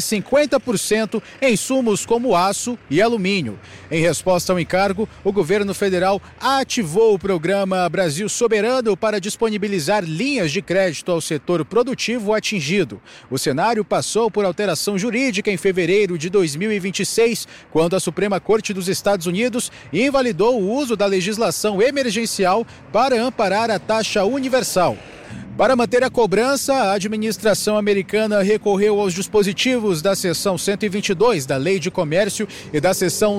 50% em insumos como aço e alumínio. Em resposta ao encargo, o governo federal ativou o programa Brasil Soberano para disponibilizar linhas de crédito ao setor produtivo atingido. O cenário passou por alteração jurídica em fevereiro de 2026, quando a Suprema Corte dos Estados Unidos invalidou o uso da legislação emergencial para amparar a taxa universal. Para manter a cobrança, a administração americana recorreu aos dispositivos da seção 122 da Lei de Comércio e da seção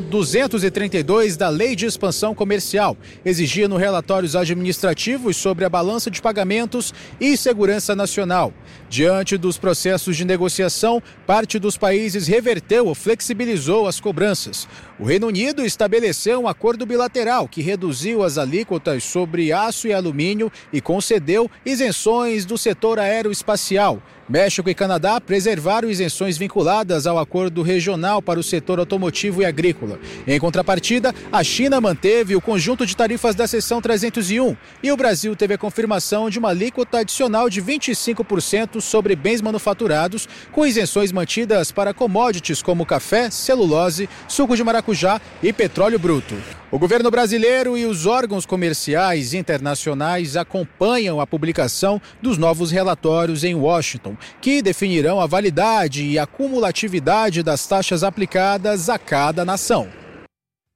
232 da Lei de Expansão Comercial, exigindo relatórios administrativos sobre a balança de pagamentos e segurança nacional. Diante dos processos de negociação, parte dos países reverteu ou flexibilizou as cobranças. O Reino Unido estabeleceu um acordo bilateral que reduziu as alíquotas sobre aço e alumínio e concedeu isenções do setor aeroespacial. México e Canadá preservaram isenções vinculadas ao acordo regional para o setor automotivo e agrícola. Em contrapartida, a China manteve o conjunto de tarifas da seção 301 e o Brasil teve a confirmação de uma alíquota adicional de 25% sobre bens manufaturados, com isenções mantidas para commodities como café, celulose, suco de maracujá e petróleo bruto. O governo brasileiro e os órgãos comerciais internacionais acompanham a publicação dos novos relatórios em Washington, que definirão a validade e a cumulatividade das taxas aplicadas a cada nação.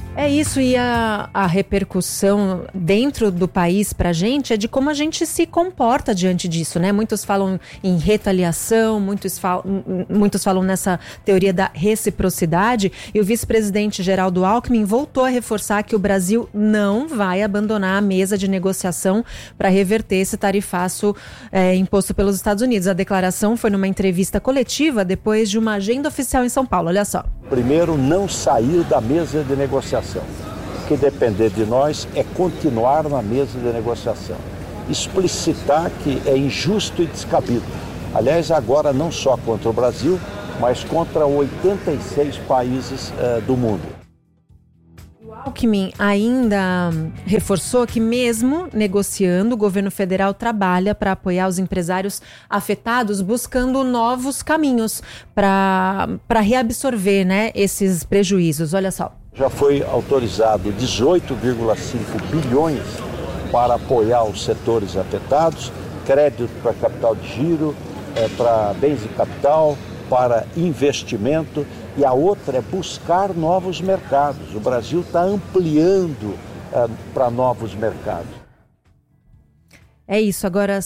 É isso, e a repercussão dentro do país pra gente é de como a gente se comporta diante disso, né? Muitos falam em retaliação, muitos falam nessa teoria da reciprocidade, e o vice-presidente Geraldo Alckmin voltou a reforçar que o Brasil não vai abandonar a mesa de negociação para reverter esse tarifaço imposto pelos Estados Unidos. A declaração foi numa entrevista coletiva depois de uma agenda oficial em São Paulo. Olha só. Primeiro, não sair da mesa de negociação. O que depender de nós é continuar na mesa de negociação. Explicitar que é injusto e descabido. Aliás, agora não só contra o Brasil, mas contra 86 países do mundo. O Alckmin ainda reforçou que, mesmo negociando, o governo federal trabalha para apoiar os empresários afetados, buscando novos caminhos para reabsorver, né, esses prejuízos. Olha só. Já foi autorizado 18,5 bilhões para apoiar os setores afetados, crédito para capital de giro, para bens de capital, para investimento, e a outra é buscar novos mercados. O Brasil está ampliando para novos mercados. É isso, agora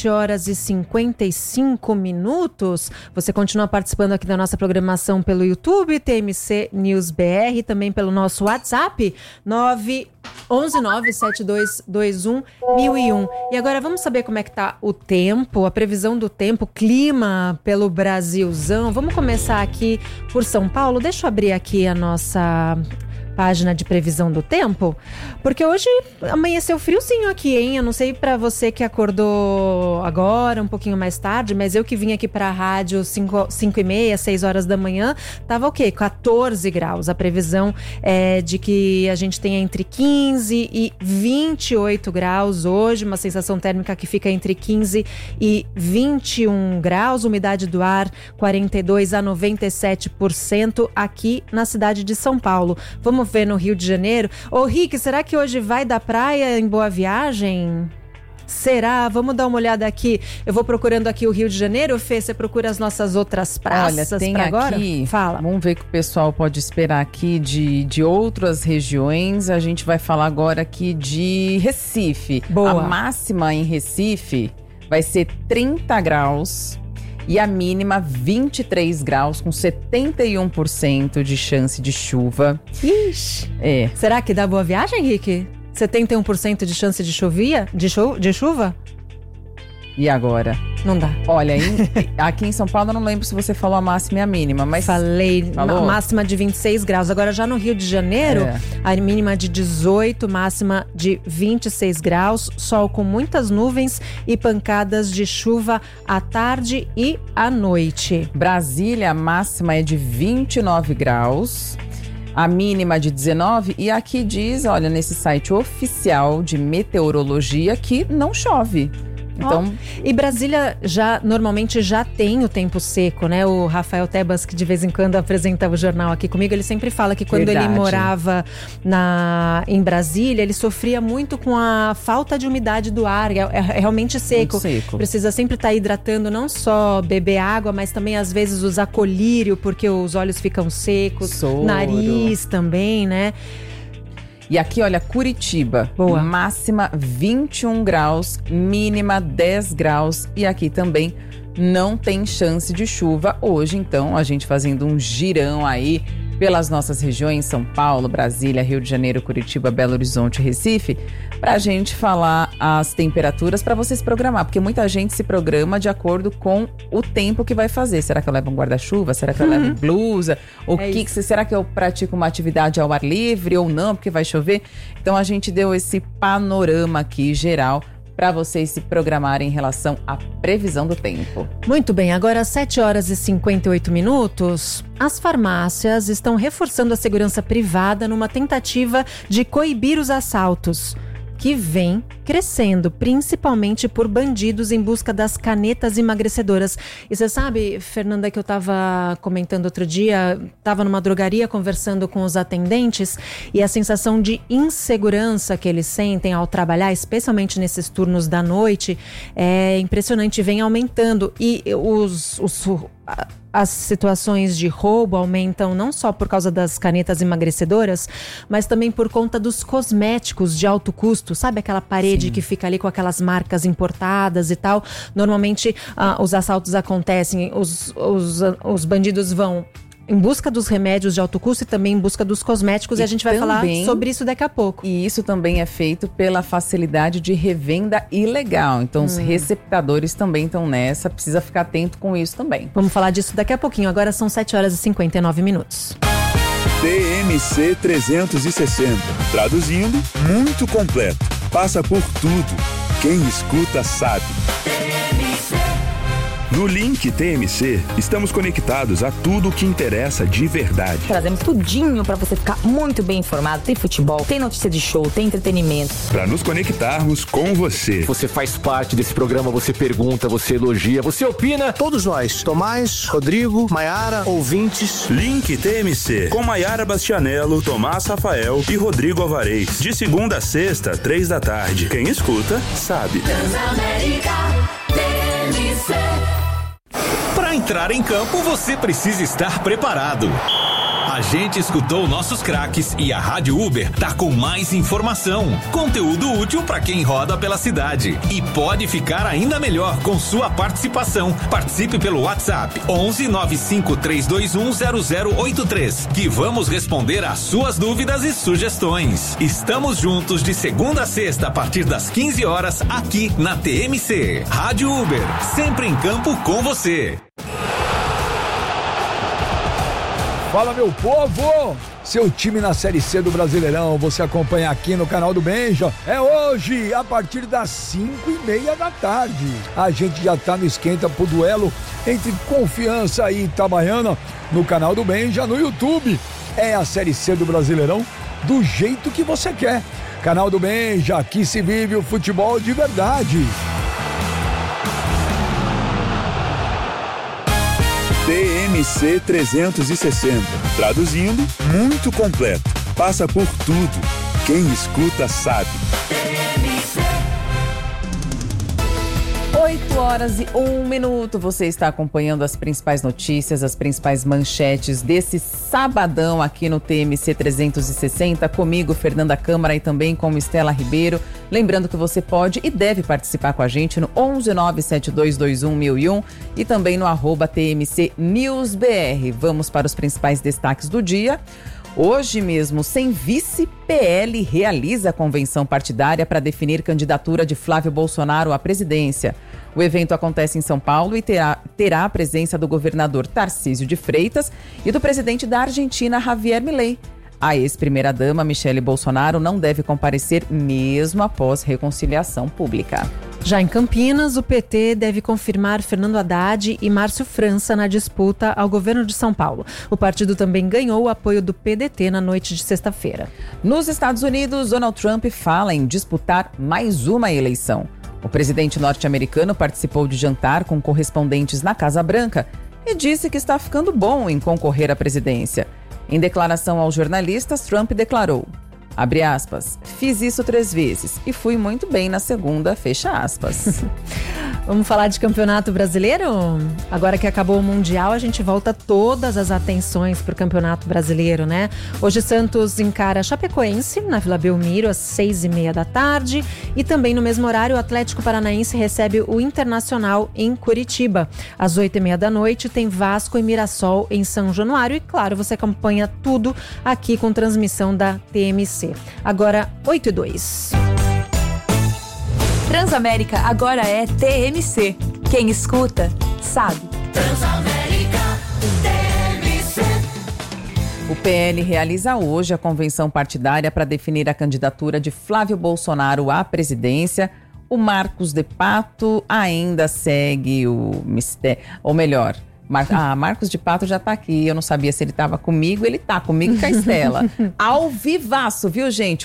7h55. Você continua participando aqui da nossa programação pelo YouTube, TMC News BR, também pelo nosso WhatsApp, 919-7221-1001. E agora vamos saber como é que tá o tempo, a previsão do tempo, clima pelo Brasilzão. Vamos começar aqui por São Paulo. Deixa eu abrir aqui a nossa página de previsão do tempo, porque hoje amanheceu friozinho aqui, hein? Eu não sei pra você que acordou agora, um pouquinho mais tarde, mas eu que vim aqui pra rádio 5h30, 6 horas da manhã, tava o quê? 14 graus. A previsão é de que a gente tenha entre 15 e 28 graus hoje, uma sensação térmica que fica entre 15 e 21 graus, umidade do ar 42 a 97% aqui na cidade de São Paulo. Vamos ver no Rio de Janeiro. Ô Rick, será que hoje vai da praia em Boa Viagem? Será? Vamos dar uma olhada aqui. Eu vou procurando aqui o Rio de Janeiro. Fê, você procura as nossas outras praças. Olha, tem pra agora? Aqui, fala. Vamos ver o que o pessoal pode esperar aqui de outras regiões. A gente vai falar agora aqui de Recife. Boa. A máxima em Recife vai ser 30 graus. E a mínima 23 graus, com 71% de chance de chuva. Ixi! Será que dá Boa Viagem, Rick? 71% de chance de chuva? E agora? Não dá. Olha, aqui em São Paulo eu não lembro se você falou a máxima e a mínima, mas... Falei, máxima de 26 graus. Agora já no Rio de Janeiro, a mínima de 18, máxima de 26 graus. Sol com muitas nuvens e pancadas de chuva à tarde e à noite. Brasília, a máxima é de 29 graus. A mínima de 19, e aqui diz, olha, nesse site oficial de meteorologia, que não chove. Então, e Brasília normalmente já tem o tempo seco, né? O Rafael Tebas, que de vez em quando apresenta o jornal aqui comigo, ele sempre fala que quando ele morava em Brasília, ele sofria muito com a falta de umidade do ar. É realmente seco. Muito seco. Precisa sempre estar hidratando, não só beber água, mas também às vezes usar colírio, porque os olhos ficam secos, soro. Nariz também, né? E aqui, olha, Curitiba, boa. Máxima 21 graus, mínima 10 graus. E aqui também não tem chance de chuva hoje. Então, a gente fazendo um girão aí pelas nossas regiões, São Paulo, Brasília, Rio de Janeiro, Curitiba, Belo Horizonte, Recife, pra gente falar as temperaturas para você se programar, porque muita gente se programa de acordo com o tempo que vai fazer. Será que eu levo um guarda-chuva? Será que eu levo blusa? Será que eu pratico uma atividade ao ar livre ou não, porque vai chover? Então a gente deu esse panorama aqui geral para vocês se programarem em relação à previsão do tempo. Muito bem, agora às 7h58, as farmácias estão reforçando a segurança privada numa tentativa de coibir os assaltos, que vem crescendo, principalmente por bandidos em busca das canetas emagrecedoras. E você sabe, Fernanda, que eu estava comentando outro dia, estava numa drogaria conversando com os atendentes, e a sensação de insegurança que eles sentem ao trabalhar, especialmente nesses turnos da noite, é impressionante, vem aumentando. E as situações de roubo aumentam não só por causa das canetas emagrecedoras, mas também por conta dos cosméticos de alto custo. Sabe aquela parede que fica ali com aquelas marcas importadas e tal? Normalmente os assaltos acontecem, os bandidos vão em busca dos remédios de alto custo e também em busca dos cosméticos, e a gente vai falar sobre isso daqui a pouco. E isso também é feito pela facilidade de revenda ilegal. Então, os receptadores também estão nessa, precisa ficar atento com isso também. Vamos falar disso daqui a pouquinho. Agora são 7h59. TMC 360. Traduzindo, muito completo. Passa por tudo. Quem escuta sabe. No Link TMC, estamos conectados a tudo o que interessa de verdade. Trazemos tudinho para você ficar muito bem informado. Tem futebol, tem notícia de show, tem entretenimento. Para nos conectarmos com você. Você faz parte desse programa, você pergunta, você elogia, você opina. Todos nós, Tomás, Rodrigo, Maiara, ouvintes. Link TMC, com Maiara Bastianello, Tomás Rafael e Rodrigo Alvarez. De segunda a sexta, 15h. Quem escuta, sabe. Transamérica TMC. Para entrar em campo, você precisa estar preparado. A gente escutou nossos craques e a Rádio Uber tá com mais informação, conteúdo útil para quem roda pela cidade. E pode ficar ainda melhor com sua participação. Participe pelo WhatsApp 11 95 321 0083, que vamos responder às suas dúvidas e sugestões. Estamos juntos de segunda a sexta a partir das 15 horas aqui na TMC. Rádio Uber, sempre em campo com você. Fala, meu povo! Seu time na Série C do Brasileirão, você acompanha aqui no canal do Benja. É hoje, a partir das 5h30. A gente já tá no esquenta pro duelo entre Confiança e Itabaiana no canal do Benja, no YouTube. É a Série C do Brasileirão do jeito que você quer. Canal do Benja, aqui se vive o futebol de verdade. TMC 360. Traduzindo, muito completo. Passa por tudo. Quem escuta sabe. 8h01. Você está acompanhando as principais notícias, as principais manchetes desse sabadão aqui no TMC 360. Comigo, Fernanda Câmara, e também com Estela Ribeiro. Lembrando que você pode e deve participar com a gente no 11972211001 e também no @TMCNewsBR. Vamos para os principais destaques do dia. Hoje mesmo, sem vice, PL realiza a convenção partidária para definir candidatura de Flávio Bolsonaro à presidência. O evento acontece em São Paulo e terá a presença do governador Tarcísio de Freitas e do presidente da Argentina, Javier Milei. A ex-primeira-dama, Michele Bolsonaro, não deve comparecer mesmo após reconciliação pública. Já em Campinas, o PT deve confirmar Fernando Haddad e Márcio França na disputa ao governo de São Paulo. O partido também ganhou o apoio do PDT na noite de sexta-feira. Nos Estados Unidos, Donald Trump fala em disputar mais uma eleição. O presidente norte-americano participou de jantar com correspondentes na Casa Branca e disse que está ficando bom em concorrer à presidência. Em declaração aos jornalistas, Trump declarou, abre aspas, fiz isso 3 vezes e fui muito bem na segunda, fecha aspas. Vamos falar de Campeonato Brasileiro? Agora que acabou o Mundial, a gente volta todas as atenções para o Campeonato Brasileiro, né? Hoje Santos encara Chapecoense na Vila Belmiro às 6h30 e também no mesmo horário o Atlético Paranaense recebe o Internacional em Curitiba. Às 8h30 tem Vasco e Mirassol em São Januário e claro, você acompanha tudo aqui com transmissão da TMC. Agora 8h02. Transamérica agora é TMC. Quem escuta, sabe. Transamérica TMC. O PL realiza hoje a convenção partidária para definir a candidatura de Flávio Bolsonaro à presidência. O Marcos de Pato ainda segue o mistério, ou melhor, Marcos de Pato já tá aqui, eu não sabia se ele tava comigo, ele tá comigo e com a Estela. Ao vivaço, viu, gente?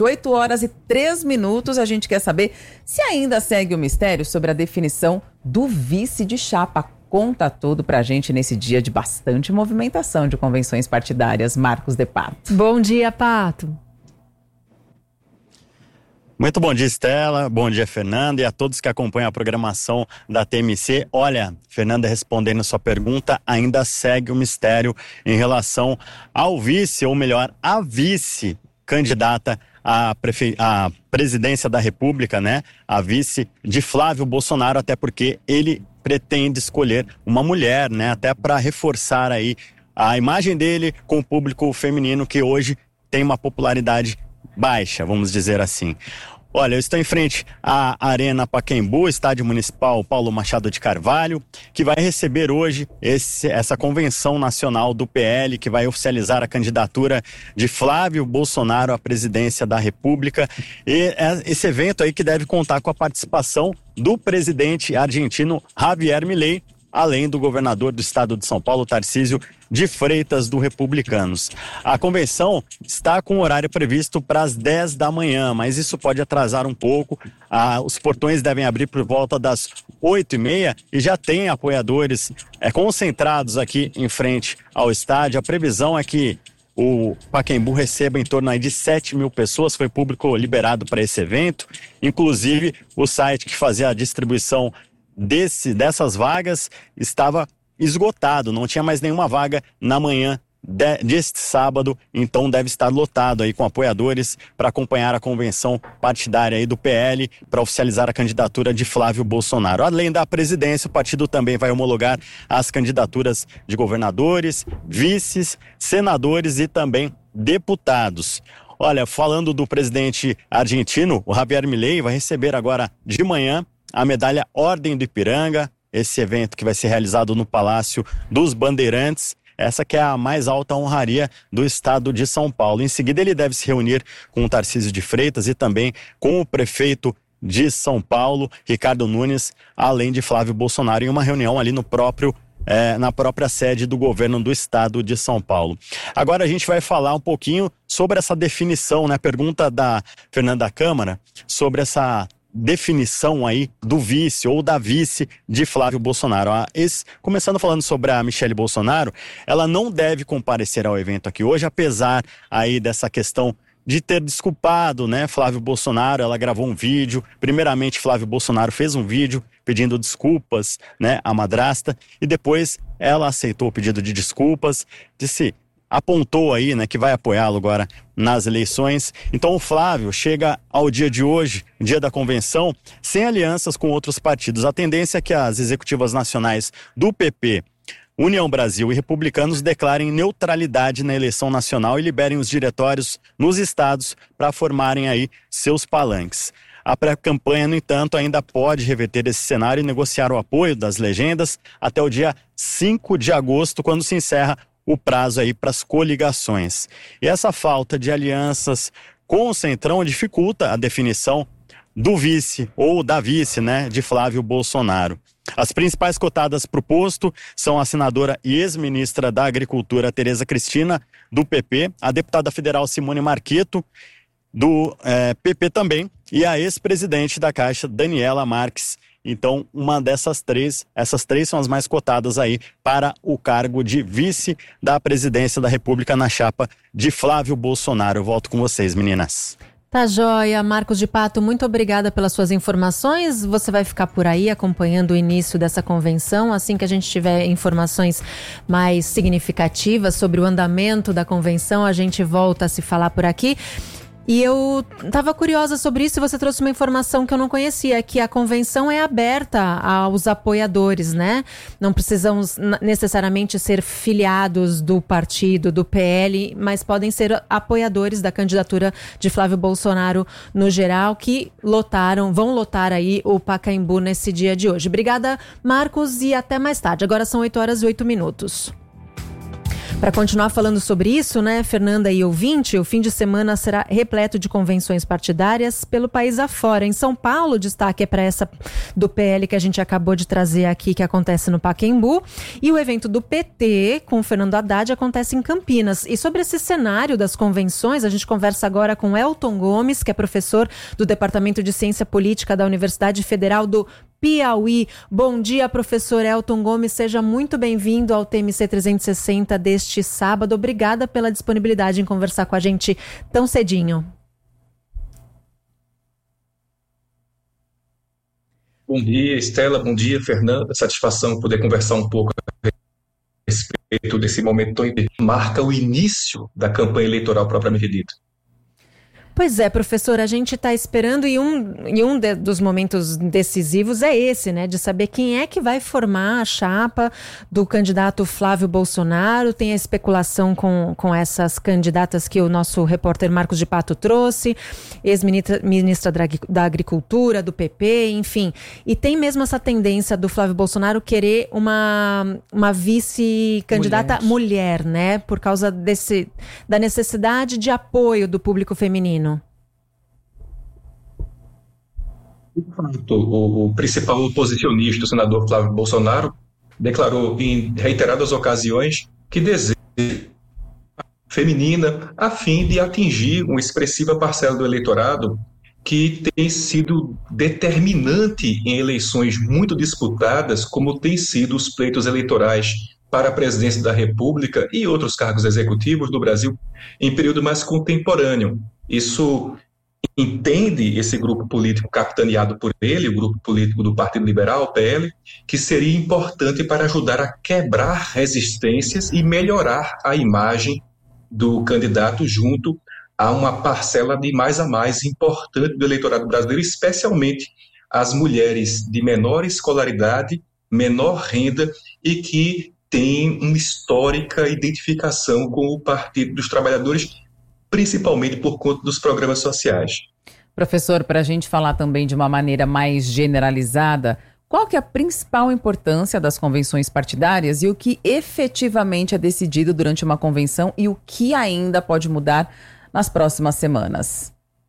8h03, a gente quer saber se ainda segue o mistério sobre a definição do vice de chapa. Conta tudo pra gente nesse dia de bastante movimentação de convenções partidárias. Marcos de Pato. Bom dia, Pato. Muito bom dia, Estela. Bom dia, Fernanda, e a todos que acompanham a programação da TMC. Olha, Fernanda, respondendo a sua pergunta, ainda segue o mistério em relação ao vice, ou melhor, a vice-candidata à presidência da República, né? A vice de Flávio Bolsonaro, até porque ele pretende escolher uma mulher, né? Até para reforçar aí a imagem dele com o público feminino, que hoje tem uma popularidade baixa, vamos dizer assim. Olha, eu estou em frente à Arena Pacaembu, Estádio Municipal Paulo Machado de Carvalho, que vai receber hoje essa convenção nacional do PL, que vai oficializar a candidatura de Flávio Bolsonaro à presidência da República. E esse evento aí que deve contar com a participação do presidente argentino Javier Milei, além do governador do estado de São Paulo, Tarcísio de Freitas, do Republicanos. A convenção está com o horário previsto para as 10 da manhã, mas isso pode atrasar um pouco. Os portões devem abrir por volta das 8h30 e já tem apoiadores concentrados aqui em frente ao estádio. A previsão é que o Pacaembu receba em torno aí de 7 mil pessoas, foi público liberado para esse evento. Inclusive, o site que fazia a distribuição dessas vagas estava esgotado, não tinha mais nenhuma vaga na manhã deste sábado, então deve estar lotado aí com apoiadores para acompanhar a convenção partidária aí do PL para oficializar a candidatura de Flávio Bolsonaro. Além da presidência, o partido também vai homologar as candidaturas de governadores, vices, senadores e também deputados. Olha, falando do presidente argentino, o Javier Milei vai receber agora de manhã a medalha Ordem do Ipiranga, esse evento que vai ser realizado no Palácio dos Bandeirantes, essa que é a mais alta honraria do estado de São Paulo. Em seguida, ele deve se reunir com o Tarcísio de Freitas e também com o prefeito de São Paulo, Ricardo Nunes, além de Flávio Bolsonaro, em uma reunião ali na própria sede do governo do estado de São Paulo. Agora a gente vai falar um pouquinho sobre essa definição, né? Pergunta da Fernanda Câmara sobre essa definição aí do vice ou da vice de Flávio Bolsonaro. Começando falando sobre a Michelle Bolsonaro, ela não deve comparecer ao evento aqui hoje, apesar aí dessa questão de ter desculpado, né, Flávio Bolsonaro. Ela gravou um vídeo. Primeiramente, Flávio Bolsonaro fez um vídeo pedindo desculpas, né, à madrasta, e depois ela aceitou o pedido de desculpas, apontou aí, né, que vai apoiá-lo agora nas eleições. Então o Flávio chega ao dia de hoje, dia da convenção, sem alianças com outros partidos. A tendência é que as executivas nacionais do PP, União Brasil e Republicanos declarem neutralidade na eleição nacional e liberem os diretórios nos estados para formarem aí seus palanques. A pré-campanha, no entanto, ainda pode reverter esse cenário e negociar o apoio das legendas até o dia 5 de agosto, quando se encerra o prazo aí para as coligações. E essa falta de alianças com o Centrão dificulta a definição do vice ou da vice, né, de Flávio Bolsonaro. As principais cotadas para o posto são a senadora e ex-ministra da Agricultura, Tereza Cristina, do PP, a deputada federal Simone Marqueto, do PP também, e a ex-presidente da Caixa, Daniela Marques. Então, essas três são as mais cotadas aí para o cargo de vice da presidência da República na chapa de Flávio Bolsonaro. Eu volto com vocês, meninas. Tá joia, Marcos de Pato, muito obrigada pelas suas informações. Você vai ficar por aí acompanhando o início dessa convenção. Assim que a gente tiver informações mais significativas sobre o andamento da convenção, a gente volta a se falar por aqui. E eu estava curiosa sobre isso e você trouxe uma informação que eu não conhecia, que a convenção é aberta aos apoiadores, né? Não precisam necessariamente ser filiados do partido, do PL, mas podem ser apoiadores da candidatura de Flávio Bolsonaro no geral, que vão lotar aí o Pacaembu nesse dia de hoje. Obrigada, Marcos, e até mais tarde. Agora são 8h08. Para continuar falando sobre isso, né, Fernanda e ouvinte, o fim de semana será repleto de convenções partidárias pelo país afora. Em São Paulo, o destaque é para essa do PL que a gente acabou de trazer aqui, que acontece no Pacaembu. E o evento do PT, com o Fernando Haddad, acontece em Campinas. E sobre esse cenário das convenções, a gente conversa agora com Elton Gomes, que é professor do Departamento de Ciência Política da Universidade Federal do Piauí. Bom dia, professor Elton Gomes, seja muito bem-vindo ao TMC 360 deste sábado. Obrigada pela disponibilidade em conversar com a gente tão cedinho. Bom dia, Estela. Bom dia, Fernanda. Satisfação poder conversar um pouco a respeito desse momento tão importante. Marca o início da campanha eleitoral propriamente dita. Pois é, professor, a gente está esperando e um dos momentos decisivos é esse, né? De saber quem é que vai formar a chapa do candidato Flávio Bolsonaro. Tem a especulação com essas candidatas que o nosso repórter Marcos de Pato trouxe, ex-ministra da Agricultura, do PP, enfim. E tem mesmo essa tendência do Flávio Bolsonaro querer uma vice-candidata mulher, né? Por causa da necessidade de apoio do público feminino. O principal oposicionista, o senador Flávio Bolsonaro, declarou em reiteradas ocasiões que deseja feminina a fim de atingir uma expressiva parcela do eleitorado que tem sido determinante em eleições muito disputadas, como tem sido os pleitos eleitorais para a presidência da República e outros cargos executivos do Brasil em período mais contemporâneo. Isso entende esse grupo político capitaneado por ele, o grupo político do Partido Liberal, o PL, que seria importante para ajudar a quebrar resistências e melhorar a imagem do candidato junto a uma parcela de mais a mais importante do eleitorado brasileiro, especialmente as mulheres de menor escolaridade, menor renda e que têm uma histórica identificação com o Partido dos Trabalhadores, principalmente por conta dos programas sociais. Professor, para a gente falar também de uma maneira mais generalizada, qual que é a principal importância das convenções partidárias e o que efetivamente é decidido durante uma convenção e o que ainda pode mudar nas próximas semanas?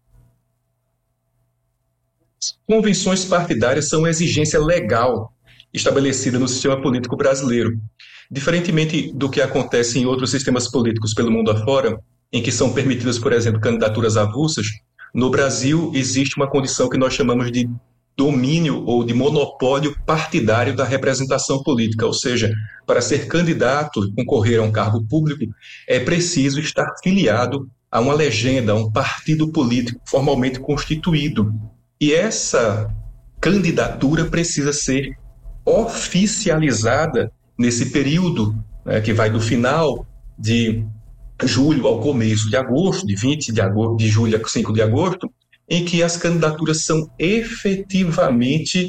Convenções partidárias são uma exigência legal estabelecida no sistema político brasileiro. Diferentemente do que acontece em outros sistemas políticos pelo mundo afora, em que são permitidas, por exemplo, candidaturas avulsas, no Brasil existe uma condição que nós chamamos de domínio ou de monopólio partidário da representação política, ou seja, para ser candidato e concorrer a um cargo público, é preciso estar filiado a uma legenda, a um partido político formalmente constituído. E essa candidatura precisa ser oficializada nesse período, né, que vai do final de julho ao começo de agosto, de 20 de julho a 5 de agosto, em que as candidaturas são efetivamente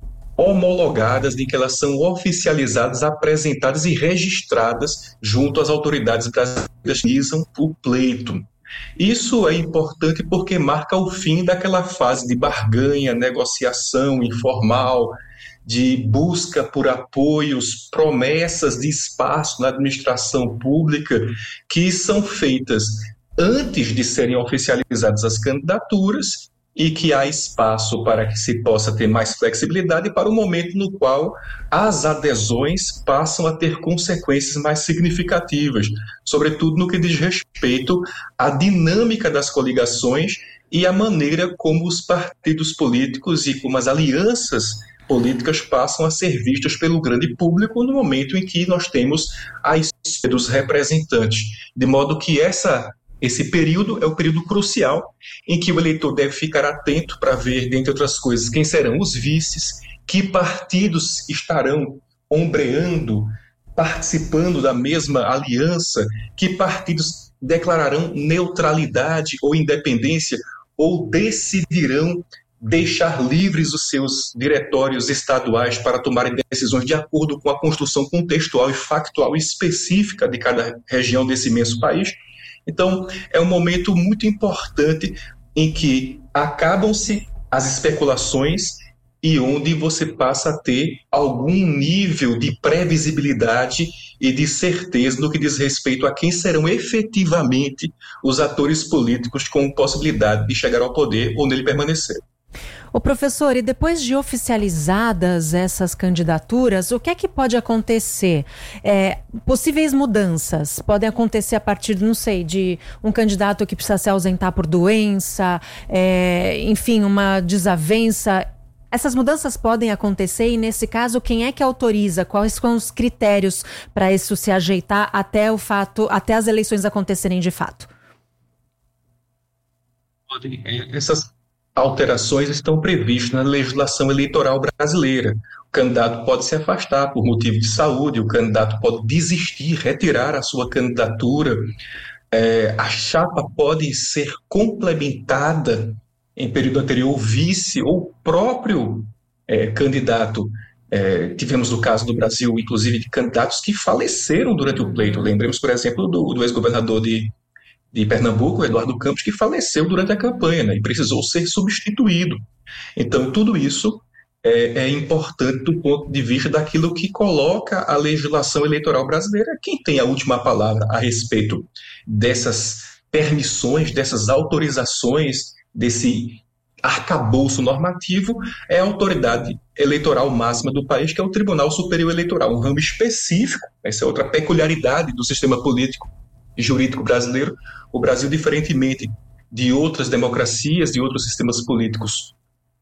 homologadas, em que elas são oficializadas, apresentadas e registradas junto às autoridades brasileiras que realizam o pleito. Isso é importante porque marca o fim daquela fase de barganha, negociação informal, de busca por apoios, promessas de espaço na administração pública que são feitas antes de serem oficializadas as candidaturas e que há espaço para que se possa ter mais flexibilidade para o momento no qual as adesões passam a ter consequências mais significativas, sobretudo no que diz respeito à dinâmica das coligações e à maneira como os partidos políticos e como as alianças políticas passam a ser vistas pelo grande público no momento em que nós temos a escolha dos representantes. De modo que esse período é o período crucial em que o eleitor deve ficar atento para ver, dentre outras coisas, quem serão os vices, que partidos estarão ombreando, participando da mesma aliança, que partidos declararão neutralidade ou independência ou decidirão deixar livres os seus diretórios estaduais para tomarem decisões de acordo com a construção contextual e factual específica de cada região desse imenso país. Então, é um momento muito importante em que acabam-se as especulações e onde você passa a ter algum nível de previsibilidade e de certeza no que diz respeito a quem serão efetivamente os atores políticos com possibilidade de chegar ao poder ou nele permanecer. Ô professor, e depois de oficializadas essas candidaturas, o que é que pode acontecer? Possíveis mudanças podem acontecer a partir, não sei, de um candidato que precisa se ausentar por doença, enfim, uma desavença. Essas mudanças podem acontecer e, nesse caso, quem é que autoriza? Quais são os critérios para isso se ajeitar até as eleições acontecerem de fato? Essas alterações estão previstas na legislação eleitoral brasileira. O candidato pode se afastar por motivo de saúde, o candidato pode desistir, retirar a sua candidatura, a chapa pode ser complementada em período anterior, o vice ou o próprio candidato. Tivemos no caso do Brasil, inclusive, de candidatos que faleceram durante o pleito. Lembremos, por exemplo, do ex-governador de Pernambuco, Eduardo Campos, que faleceu durante a campanha, né, e precisou ser substituído. Então, tudo isso é importante do ponto de vista daquilo que coloca a legislação eleitoral brasileira. Quem tem a última palavra a respeito dessas permissões, dessas autorizações, desse arcabouço normativo, é a autoridade eleitoral máxima do país, que é o Tribunal Superior Eleitoral, um ramo específico. Essa é outra peculiaridade do sistema político e jurídico brasileiro. O Brasil, diferentemente de outras democracias, de outros sistemas políticos